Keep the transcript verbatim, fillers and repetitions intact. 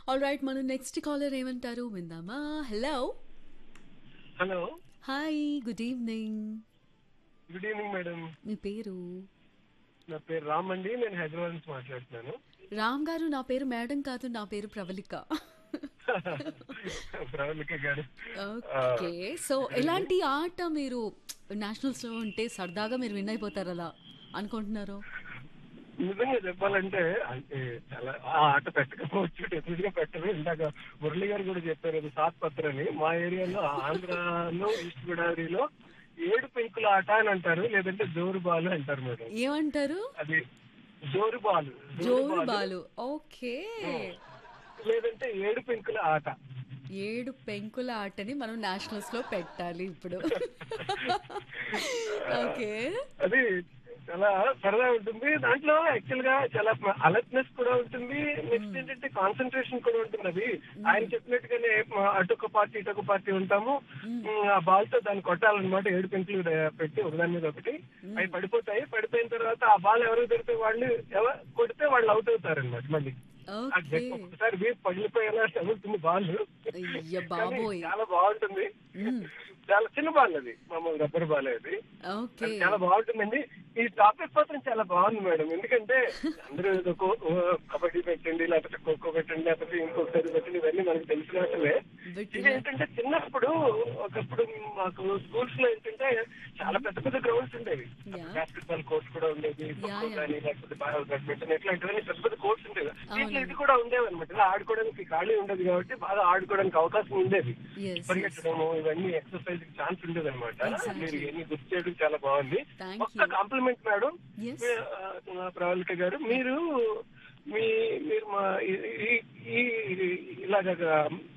All right. మనం next caller ఏమంటారు విందామా? Hello. Hello. Hi. Good evening. Good evening madam. మీ పేరు? నా పేరు రామ్ అండి. నేను హైదరాబాద్ నుంచి మాట్లాడుతున్నాను. రామ్ గారు, నా పేరు మేడం కాదు, నా పేరు ప్రవళిక. ప్రవళిక గారు. ఓకే. సో ఎలాంటి ఆట మీరు నేషనల్స్ లో ఉంటే సరదాగా మీరు విన్ అయిపోతారు అలా అనుకుంటున్నారు? నిజంగా చెప్పాలంటే అంటే చాలా ఆ ఆట పెట్టకపోవచ్చు, డెఫినెట్ గా పెట్టరు. ఇందాక మురళి గారు కూడా చెప్పారు అది సాత్ పత్ర అని. మా ఏరియాలో ఆంధ్రాలో ఈస్ట్ గోదావరిలో ఏడు పెంకుల ఆట అని అంటారు, లేదంటే జోరు బాలు అంటారు మేడం. ఏమంటారు? అది జోరు బాలు, జోరు బాలు. ఓకే. లేదంటే ఏడు పెంకుల ఆట. ఏడు పెంకుల ఆటని మనం నేషనల్స్ లో పెట్టాలి ఇప్పుడు. ఓకే. అది చాలా సరదా ఉంటుంది. దాంట్లో యాక్చువల్ గా చాలా అలర్ట్నెస్ కూడా ఉంటుంది. నెక్స్ట్ ఏంటంటే కాన్సన్ట్రేషన్ కూడా ఉంటుంది. అది ఆయన చెప్పినట్టుగానే అటొక పార్టీ ఇటొక పార్టీ ఉంటాము. ఆ బాల్ తో దాన్ని కొట్టాలన్నమాట. ఏడు పెంకులు పెట్టి ఒకదాని మీద ఒకటి అవి పడిపోతాయి. పడిపోయిన తర్వాత ఆ బాల్ ఎవరికి దొరికితే వాళ్ళు ఎవరు కొడితే వాళ్ళు అవుట్ అవుతారు అనమాట. మళ్ళీ ఒకసారి వీపు పగిలిపోయేలా తగులుతుంది బాల్. కానీ చాలా బాగుంటుంది. చాలా చిన్న బాల్ అది, మామూలు రబ్బర్ బాల్ అది. చాలా బాగుంటుందండి. ఈ టాపిక్ మాత్రం చాలా బాగుంది మేడం. ఎందుకంటే అందరూ కబడ్డీ పెట్టండి, లేకపోతే ఖోఖో పెట్టండి, లేకపోతే ఇంకొకసారి పెట్టండి, ఇవన్నీ మనకు తెలిసిన వాటివే. ఇది ఏంటంటే చిన్నప్పుడు ఒకప్పుడు మాకు స్కూల్స్ లో ఏంటంటే చాలా పెద్ద పెద్ద గ్రౌండ్స్ ఉండేవి. బాస్కెట్ బాల్ కోర్ట్స్ కూడా ఉండేవి, ఖోఖో కానీ లేకపోతే బ్యాడ్మింటన్ ఇట్లాంటివన్నీ పెద్ద పెద్ద కోర్ట్స్ ఉండేవి. దీంట్లో ఇది కూడా ఉండేవి అనమాట. ఇలా ఆడుకోవడానికి ఖాళీ ఉండదు కాబట్టి బాగా ఆడుకోవడానికి అవకాశం ఉండేది. పరిగెత్తడము ఇవన్నీ ఎక్సర్సైజ్ ఛాన్స్ ఉండేది అనమాట. మీరు ఇవన్నీ గుర్తు చేయడం చాలా బాగుంది. ఒక్క కాంప్లిమెంట్ మేడం ప్రవళిక గారు, మీరు మీ మీరు మా ఈ ఇలాగా